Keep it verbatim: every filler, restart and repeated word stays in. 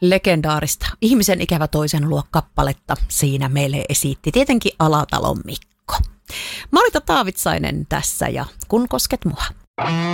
legendaarista Ihmisen ikävä toisen luo -kappaletta siinä meille esitti tietenkin Alatalon Mikko. Marita Taavitsainen tässä ja Kun kosket mua.